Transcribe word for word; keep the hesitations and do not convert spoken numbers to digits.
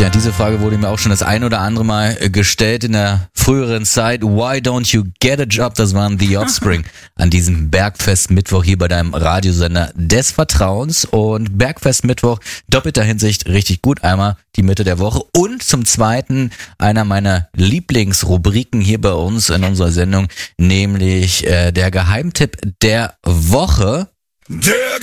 Ja, diese Frage wurde mir auch schon das ein oder andere Mal gestellt in der früheren Zeit. Why don't you get a job? Das waren The Offspring an diesem Bergfest-Mittwoch hier bei deinem Radiosender des Vertrauens. Und Bergfest-Mittwoch, doppelter Hinsicht, richtig gut. Einmal die Mitte der Woche und zum Zweiten einer meiner Lieblingsrubriken hier bei uns in unserer Sendung, nämlich äh, der Geheimtipp der Woche. Der